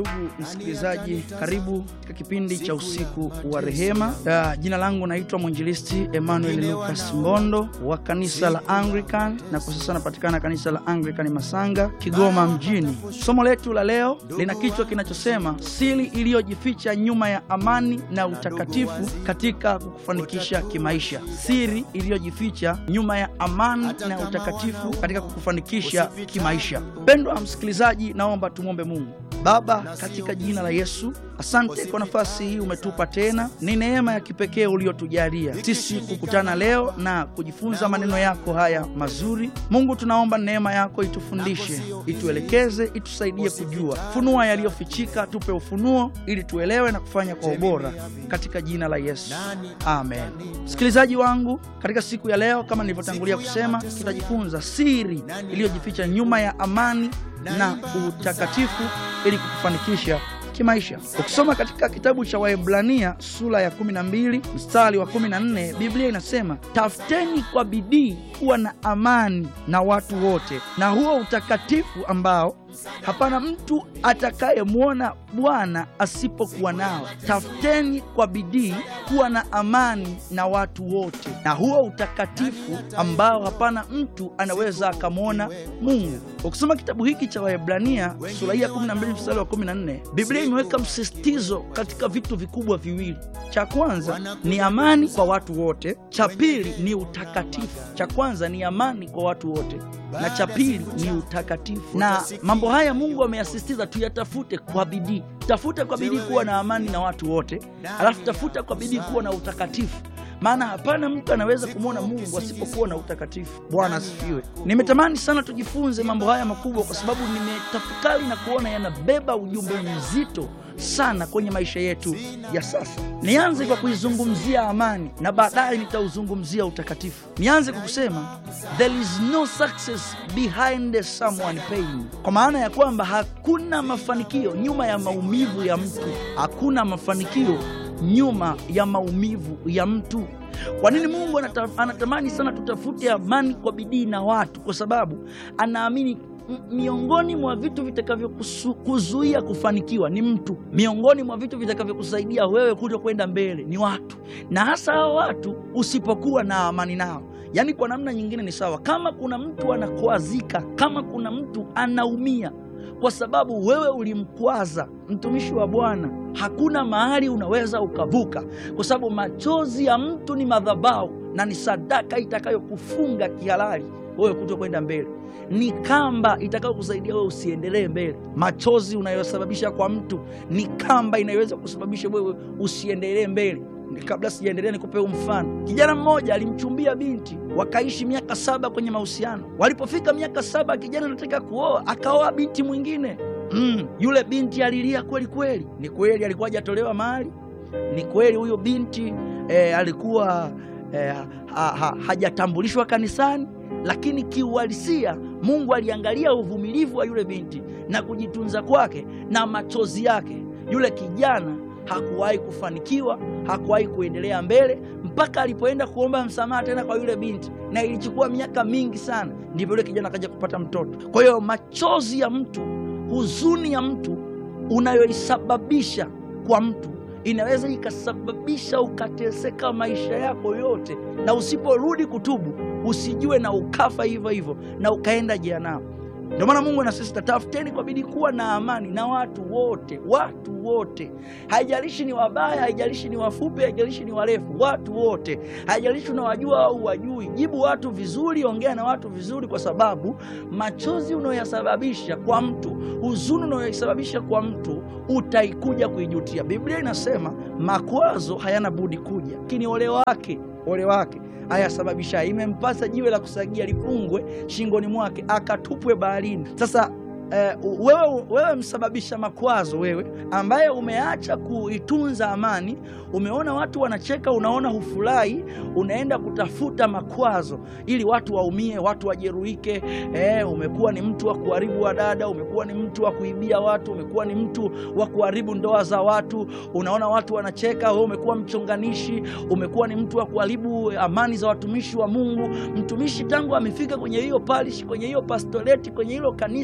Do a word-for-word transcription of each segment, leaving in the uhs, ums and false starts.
Ndugu msikilizaji, karibu katika kipindi cha usiku wa rehema. Uh, jina langu naitwa Mwinjilisti Emmanuel Lucas Mbondo wa kanisa la Anglican, na kwa sasa napatikana kanisa la Anglican Masanga, Kigoma mjini. Somo letu la leo lina kichwa kinachosema siri iliyojificha nyuma ya amani na utakatifu katika kukufanikisha kimaisha. Siri iliyojificha nyuma ya amani na utakatifu katika kukufanikisha kimaisha. Pendwa msikilizaji, naomba tumombe Mungu. Baba, katika jina la Yesu, asante kwa nafasi hii umetupa tena. Ni neema ya kipekee uliyotujalia sisi kukutana leo na kujifunza maneno yako haya mazuri. Mungu, tunaomba neema yako itufundishe, ituelekeze, itusaidie kujua. Funua yaliyofichika, tupe ufunuo ili tuelewe na kufanya kwa ubora, katika jina la Yesu. Amen. Msikilizaji wangu, katika siku ya leo kama nilivyotangulia kusema, tutajifunza siri iliyojificha nyuma ya amani na utakatifu ili kukufanikisha kimaisha. Ukisoma katika kitabu cha Waebrania sura ya kumi na mbili mstari wa kumi na nne, Biblia inasema, tafuteni kwa bidii kuwa na amani na watu wote, na huo utakatifu ambao hapana mtu atakayemwona Bwana asipokuwa nao. Tafuteni kwa bidii kuwa na amani na watu wote, na huo utakatifu ambao hapana mtu anaweza akamwona Mungu. Ukisoma kitabu hiki cha Waebrania sura ya kumi na mbili mstari wa kumi na nne, Biblia imeweka msisitizo katika vitu vikubwa viwili. Cha kwanza ni amani kwa watu wote, cha pili ni utakatifu. Cha kwanza ni amani kwa watu wote, na cha pili ni utakatifu. Na mambo haya Mungu ameyasisitiza tuyatafute kwa bidii. Tafuta kwa bidii kuwa na amani na watu wote, alafu tafuta kwa bidii kuwa na utakatifu. Maana hapana mtu anaweza kumwona Mungu asipokuwa na utakatifu. Bwana asifiwe. Nimetamani sana tujifunze mambo haya makubwa, kwa sababu nimetafakari na kuona yanabeba ujumbe mzito sana kwenye maisha yetu ya sasa. Nianze kwa kuizungumzia amani na baadaye nitauzungumzia utakatifu. Nianze kwa kusema there is no success behind someone pain, kwa maana ya kwamba hakuna mafanikio nyuma ya maumivu ya mtu. Hakuna mafanikio nyuma ya maumivu ya mtu. Kwa nini Mungu anatamani sana tutafute amani kwa bidii na watu? Kwa sababu anaamini miongoni mwa vitu vitakavyokuzuia kufanikiwa ni mtu. Miongoni mwa vitu vitakavyokusaidia wewe kuto kwenda mbele ni watu. Na hasa hao watu usipokuwa na amani nao. Yaani kwa namna nyingine ni sawa kama kuna mtu anakwazika, kama kuna mtu anaumia kwa sababu wewe ulimkwaza mtumishi wa Bwana, hakuna mahali unaweza ukavuka, kwa sababu machozi ya mtu ni madhabahu na ni sadaka itakayokufunga kihalali wewe kuto kwenda mbele. Ni kamba itakayokusaidia wewe usiendelee mbele. Machozi unayosababisha kwa mtu ni kamba inayoweza kusababisha wewe usiendelee mbele. Kabla sijaendelea nikupe mfano. Kijana mmoja alimchumbia binti, wakaishi miaka saba kwenye mahusiano. Walipofika miaka saba, kijana anataka kuoa, akaoa binti mwingine. Mm, yule binti alilia kweli kweli. Ni kweli alikuwa hajatolewa mahali. Ni kweli huyo binti eh, alikuwa eh, ha, ha, hajatambulishwa kanisani, lakini kiuhalisia Mungu aliangalia uvumilivu wa yule binti na kujitunza kwake na machozi yake. Yule kijana hakuwahi kufanikiwa, hakuwahi kuendelea mbele mpaka alipoenda kuomba msamaha tena kwa yule binti, na ilichukua miaka mingi sana ndipo yule kijana akaja kupata mtoto. Kwa hiyo machozi ya mtu, huzuni ya mtu unayoisababisha kwa mtu inaweza ikasababisha ukateseka maisha yako yote, na usiporudi kutubu usijue na ukafa hivyo hivyo na ukaenda jehanamu. Ndio maana Mungu anasisitiza tafuteni kwa bidii kuwa na amani na watu wote. Watu wote, haijalishi ni wabaya, haijalishi ni wafupi, haijalishi ni warefu, watu wote. Haijalishi unawajua au wajui, jibu watu vizuri, ongea na watu vizuri, kwa sababu machozi unayoyasababisha kwa mtu, huzuni unayoyasababisha kwa mtu, utaikuja kuijutia. Biblia inasema makwazo hayana budi kuja, lakini ole wake, ole wake haya sababisha. Imempasa jiwe la kusagia lifungwe shingoni mwake, akatupwe baharini. Sasa Uh, wewe, wewe msababisha makwazo, wewe ambaye umeacha kuitunza amani, umeona watu wanacheka, unaona hufurahi, unaenda kutafuta makwazo ili watu waumie, watu wajeruhike. Eh, umekuwa ni mtu wa kuharibu wadada, umekuwa ni mtu wa kuibia watu, umekuwa ni mtu wa kuharibu ndoa za watu. Unaona watu wanacheka, wewe umekuwa mchonganishi, umekuwa ni mtu wa kuharibu amani za watumishi wa Mungu. Mtumishi tangu amefika kwenye hiyo parish, kwenye hiyo pastoreti, kwenye hilo kanisa,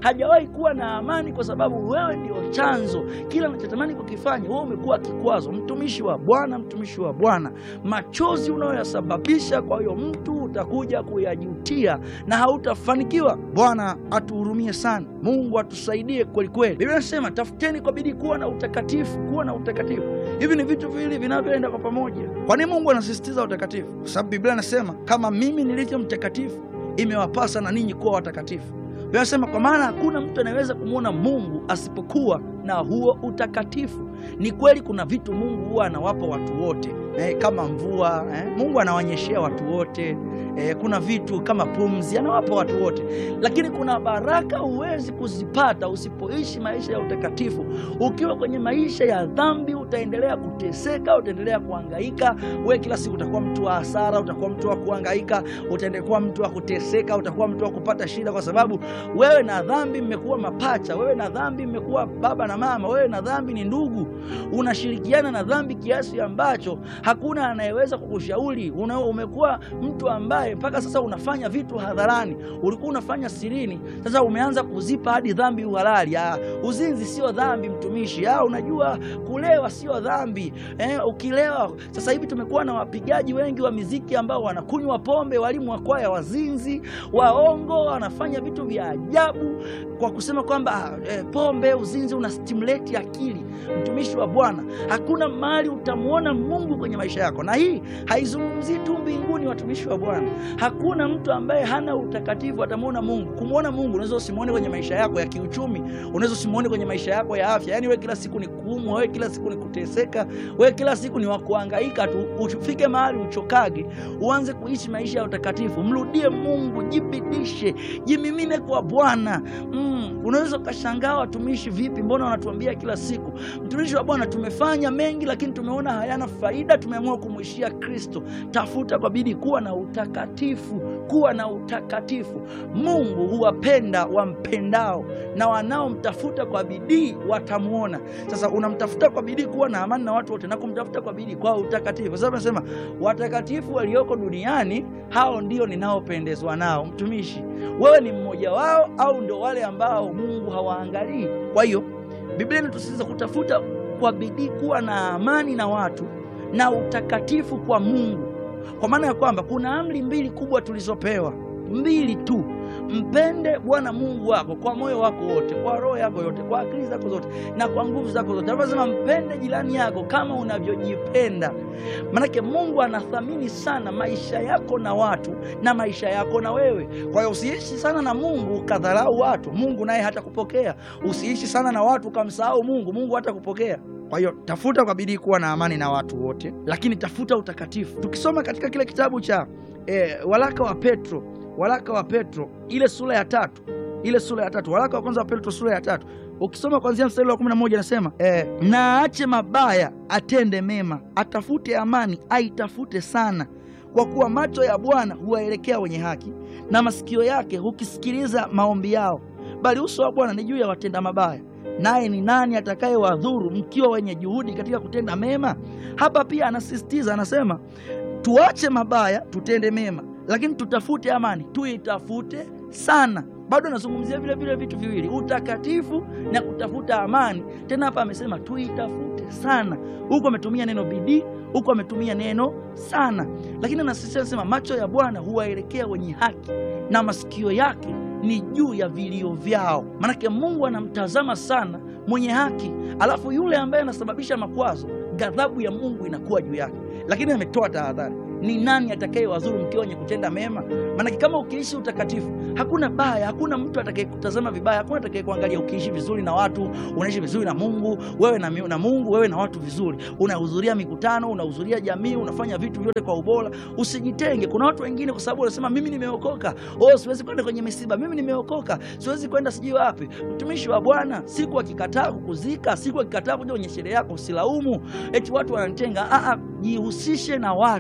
hajawahi kuwa na amani kwa sababu wewe ndio chanzo. Kila anachotamani kukifanya wewe umekuwa kikwazo. Mtumishi wa Bwana, mtumishi wa Bwana, machozi unayoyasababisha kwa hiyo mtu utakuja kuyajutia na hautafanikiwa. Bwana atuhurumie sana. Mungu atusaidie kweli kweli. Biblia inasema tafuteni kwa bidii kuwa na utakatifu, kuwa na utakatifu. Hivi ni vitu viwili vinavyoenda kwa pamoja. Kwa nini Mungu anasisitiza utakatifu? Kwa sababu Biblia inasema kama mimi nilivyo mtakatifu imewapasa na ninyi kuwa watakatifu. Biblia inasema kwa maana hakuna mtu anayeweza kumuona Mungu asipokuwa na huo utakatifu. Ni kweli kuna vitu Mungu huwa anawapa watu wote, eh, kama mvua, eh, Mungu anawanyeshea watu wote. Eh, kuna vitu kama pumzi anawapa watu wote, lakini kuna baraka huwezi kuzipata usipoishi maisha ya utakatifu. Ukiwa kwenye maisha ya dhambi utaendelea kuteseka, utaendelea kuhangaika. Wewe kila siku utakuwa mtu wa hasara, utakuwa mtu wa kuhangaika, utaendelea kuwa mtu wa kuteseka, utakuwa mtu wa kupata shida, kwa sababu wewe na dhambi mmekuwa mapacha, wewe na dhambi mmekuwa baba na mama, wewe na dhambi ni ndugu. Unashirikiana na dhambi kiasi ambacho hakuna anayeweza kukushauri. Umekuwa mtu ambaye mpaka sasa unafanya vitu hadharani, ulikuwa unafanya sirini, sasa umeanza kuzipa hadi dhambi uhalali. Ah, uzinzi sio dhambi mtumishi. Ah, unajua kulewa sio dhambi. Eh, ukilewa sasa hivi tumekuwa na wapigaji wengi wa muziki ambao wanakunywa pombe, walimu wa kwaya wazinzi, waongo, wanafanya vitu vya ajabu kwa kusema kwamba eh, pombe, uzinzi una stimulate akili. Mtumishi wa Bwana, hakuna mahali utamuona Mungu kwenye maisha yako. Na hii haizungumzii tu mbinguni, watumishi wa Bwana. Hakuna mtu ambaye hana utakatifu atamuona Mungu. Kumuona Mungu unaweza usimuone kwenye maisha yako ya kiuchumi, unaweza usimuone kwenye maisha yako ya afya. Yaani wewe kila siku ni kuumwa, wewe kila siku ni kuteseka, wewe kila siku ni wakuhangaika tu. Ufike mahali uchokage, uanze kuishi maisha ya utakatifu. Mrudie Mungu, jibidishe, jimimine kwa Bwana. Mm, unaweza ukashangaa watumishi, vipi mbona wanatuambia kila siku? Mtumishi wa Bwana, tumefanya mengi lakini tumeona hayana faida, tumeamua kumwishia Kristo. Tafuta kwa bidii kuwa na utakatifu, kuwa na utakatifu. Mungu huwapenda wampendao, na wanaomtafuta kwa bidii watamuona. Sasa unamtafuta kwa bidii kuwa na amani na watu wote, na kumtafuta kwa bidii kwa utakatifu. Kwa sababu nasema watakatifu walioko duniani hao ndio ninaopendezwa nao. Mtumishi, wewe ni mmoja wao au ndio wale ambao Mungu hawaangalii? Kwa hiyo Biblia inatusisitiza kutafuta kwa bidii kuwa na amani na watu na utakatifu kwa Mungu. Kwa maana ya kwamba kuna amri mbili kubwa tulizopewa, mbili tu. Mpende Bwana Mungu wako kwa moyo wako wote, kwa roho yako yote, kwa akili zako zote, na kwa nguvu zako zote. Anasema mpende jirani yako kama unavyojipenda. Manake Mungu anathamini sana maisha yako na watu na maisha yako na wewe. Kwa hiyo usiishi sana na Mungu ukadharau watu, Mungu naye hatakupokea. Usiishi sana na watu ukamsahau Mungu, Mungu hatakupokea. Kwa hiyo tafuta kwa bidii kuwa na amani na watu wote, lakini tafuta utakatifu. Tukisoma katika kile kitabu cha eh, walaka wa Petro, walaka wa Petro ile sura ya tatu, ile sura ya tatu, walaka wa kwanza wa Petro sura ya tatu, ukisoma kuanzia mstari wa kumi na moja anasema eh, na aache mabaya atende mema, atafute amani aitafute sana, kwa kuwa macho ya Bwana huwaelekea wenye haki na masikio yake hukisikiliza maombi yao, bali uso wa Bwana ni juu ya watenda mabaya. Naye ni nani atakaye wadhuru mkiwa wenye juhudi katika kutenda mema? Hapa pia anasisitiza, anasema tuache mabaya tutende mema, lakini tutafute amani tuitafute sana. Bado anazungumzia vile vile vitu viwili, utakatifu na kutafuta amani. Tena hapa amesema tuitafute sana. Huko ametumia neno bidii, huko ametumia neno sana. Lakini anasisitiza, anasema macho ya Bwana huwaelekea wenye haki na masikio yake ni juu ya vilio vyao. Manake Mungu anamtazama sana mwenye haki, alafu yule ambaye anasababisha makwazo, ghadhabu ya Mungu inakuwa juu yake. Lakini ametoa tahadhari, ni nani atakaye wadhuru mkiwa wenye kutenda mema? Manake kama ukiishi utakatifu, hakuna baya, hakuna mtu atakaye kutazama vibaya, hakuna atakaye kuangalia. Ukiishi vizuri na watu, unaishi vizuri na Mungu, wewe na, na Mungu, wewe na watu vizuri, unahudhuria mikutano, unahudhuria jamii, unafanya vitu vyote kwa ubora, usijitenge. Kuna watu wengine kwa sababu wanasema mimi nimeokoka, oh siwezi kwenda kwenye misiba, mimi nimeokoka, siwezi kwenda sijui wapi. Mtumishi wa Bwana, siku akikataa kukuzika, siku akikataa kuja kwenye sherehe yako, usilaumu eti watu wananitenga. Ah ah, jihusishe na watu,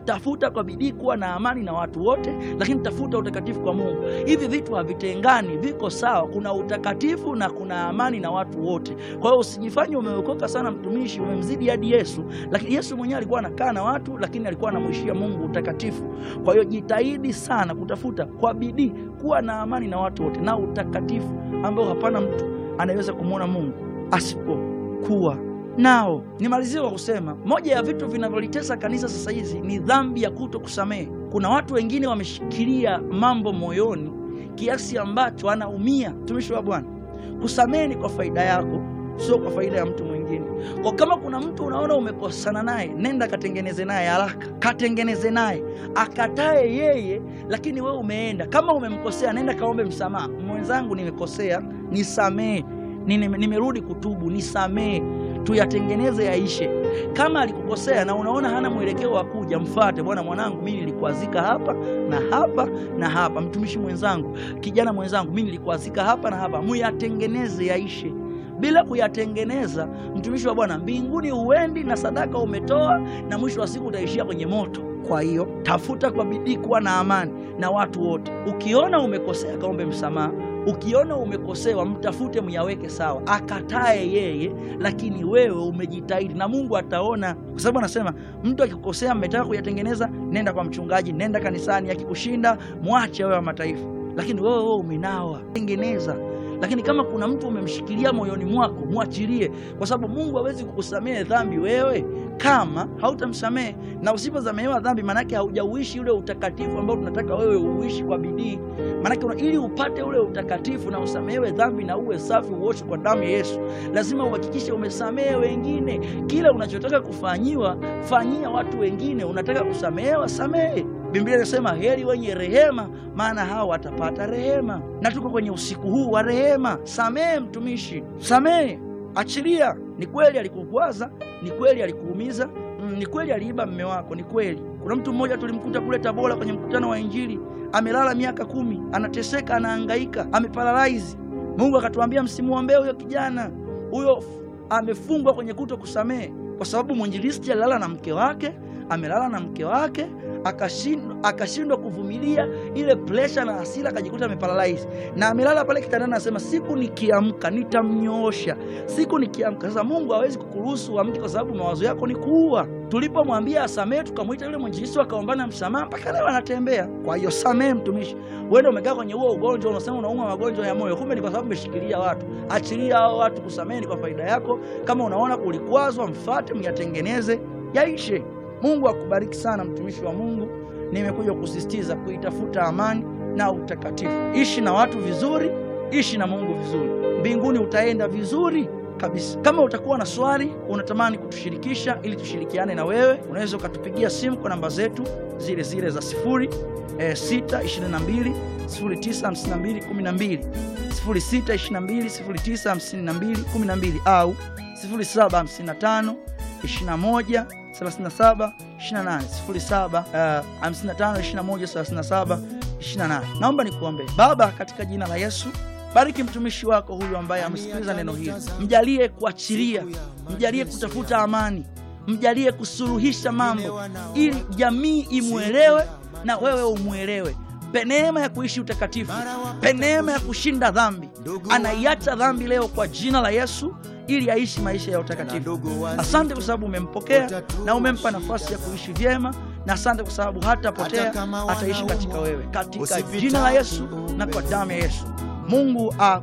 tafuta kwa bidii kuwa na amani na watu wote, lakini tafuta utakatifu kwa Mungu. Hivi vitu havitengani, viko sawa. Kuna utakatifu na kuna amani na watu wote. Kwa hiyo usijifanye umeokoka sana mtumishi, umemzidi hadi Yesu, lakini Yesu mwenyewe alikuwa anakaa na watu, lakini alikuwa anamuishia Mungu utakatifu. Kwa hiyo jitahidi sana kutafuta kwa bidii kuwa na amani na watu wote na utakatifu ambao hapana mtu anaweza kumwona Mungu asipokuwa nao. Nimalizie kwa kusema moja ya vitu vinavyolitesa kanisa sasa hizi ni dhambi ya kuto kusamehe. Kuna watu wengine wameshikilia mambo moyoni kiasi ambacho anaumia. Mtumishi wa Bwana, kusamehe ni kwa faida yako, sio kwa faida ya mtu mwingine. Kwa kama kuna mtu unaona umekosana naye, nenda katengeneze naye haraka, katengeneze naye, akatae yeye, lakini wewe umeenda. Kama umemkosea, nenda kaombe msamaha. Mwenzangu, nimekosea, nisamehe, nimerudi kutubu, nisamehe, tuyatengeneze yaishe. Kama alikukosea na unaona hana mwelekeo wa kuja, mfuate. Bwana, mwanangu, mimi nilikuazika hapa na hapa na hapa. Mtumishi mwenzangu, kijana mwenzangu, mimi nilikuazika hapa na hapa. Muyatengeneze yaishe. Bila kuyatengeneza, mtumishi wa Bwana, mbinguni uendi na sadaka umetoa, na mwisho wa siku utaishia kwenye moto. Kwa hiyo tafuta kwa bidii kuwa na amani na watu wote. Ukiona umekosea, kaombe msamaha. Ukiona umekosewa, mtafute, myaweke sawa, akatae yeye, lakini wewe umejitahidi na Mungu ataona. Kwa sababu anasema mtu akikukosea, mmetaka kuyatengeneza, nenda kwa mchungaji, nenda kanisani. Akikushinda, mwache wewe wa mataifa, lakini wewe wewe umenawa, tengeneza. Lakini kama kuna mtu umemshikilia moyoni mwako, muachilie, kwa sababu Mungu hawezi kukusamehe dhambi wewe kama hautamsamehe. Na usiposamehewa dhambi, manake haujauishi ule utakatifu ambao tunataka wewe uishi kwa bidii. Manake ili upate ule utakatifu na usamehewe dhambi na uwe safi, uoshwe kwa damu ya Yesu, lazima uhakikishe umesamehe wengine. Kila unachotaka kufanyiwa, fanyia watu wengine. Unataka kusamehewa, samehe. Biblia inasema heri wenye rehema, maana hao watapata rehema. Na tuko kwenye usiku huu wa rehema. Samehe mtumishi, samehe, achilia. Ni kweli alikukwaza, ni kweli alikuumiza, ni kweli aliiba mume wako, ni kweli. Kuna mtu mmoja tulimkuta kule Tabora kwenye mkutano wa Injili, amelala miaka kumi, anateseka, anahangaika, ameparalyze. Mungu akatuambia msimuombee huyo kijana. Huyo amefungwa kwenye kuto kusamehe, kwa sababu mwinjilisti alilala na mke wake, amelala na mke wake, akashindwa akashindwa kuvumilia ile pressure na hasira, akajikuta ameparalyze. Na amelala pale kitandani, anasema siku nikiamka nitamnyoosha, siku nikiamka. Sasa Mungu hawezi kukuruhusu amke, kwa sababu mawazo yako ni kuua. Tulipomwambia asamehe, tukamuita yule mwinjilisti, akaombana msamaha, mpaka leo anatembea. Kwa hiyo samehe mtumishi. Wewe umekaa kwenye huo ugonjwa, unasema unauma magonjwa ya moyo, kumbe ni kwa sababu umeshikilia watu. Achilia hao watu, kusamehe ni kwa faida yako. Kama unaona ulikwazwa, mfuate, myatengeneze yaishe. Mungu akubariki sana mtumishi wa Mungu. Nimekuja kusisitiza kuitafuta amani na utakatifu. Ishi na watu vizuri, ishi na Mungu vizuri. Mbinguni utaenda vizuri kabisa. Kama utakuwa na swali unatamani kutushirikisha ili tushirikiane na wewe, unaweza ukatupigia simu kwa namba zetu zile zile za sifuri sita ishirini na mbili sifuri tisa hamsini na mbili kumi na mbili, sifuri sita ishirini na mbili sifuri tisa hamsini na mbili kumi na mbili, au sifuri saba hamsini na tano ishirini na moja thelathini na saba ishirini na nane, sifuri saba hamsini na tano ishirini na moja thelathini na saba ishirini na nane. Naomba nikuombe. Baba, katika jina la Yesu, bariki mtumishi wako huyu ambaye amesikiliza neno hili. Mjalie kuachilia, mjalie kutafuta amani, mjalie kusuluhisha mambo ili jamii imuelewe na wewe umuelewe. Neema ya kuishi utakatifu, neema ya kushinda dhambi. Anaiacha dhambi leo kwa jina la Yesu ili aishi maisha ya utakatifu. Asante kwa sababu umempokea na umempa nafasi ya kuishi vyema, na asante kwa sababu hatapotea, ataishi katika wewe, katika jina la Yesu na kwa damu ya Yesu. Mungu a